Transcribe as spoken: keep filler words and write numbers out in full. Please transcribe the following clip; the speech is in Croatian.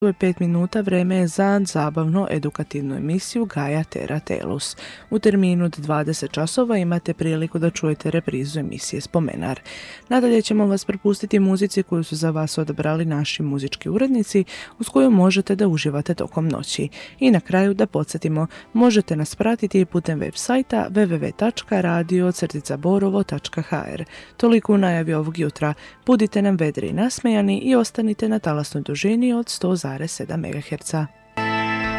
U je pet minuta, vreme je za zabavno edukativnu emisiju Gaia Terra Telus. U terminu od dvadeset časova imate priliku da čujete reprizu emisije Spomenar. Nadalje ćemo vas prepustiti muzici koju su za vas odabrali naši muzički urednici, uz koju možete da uživate tokom noći. I na kraju da podsjetimo, možete nas pratiti putem web sajta w w w tačka radio borovo tačka h r. Toliko u najavi ovog jutra. Budite nam vedri i nasmejani i ostanite na talasnoj dužini od sto zarez sedam megaherca.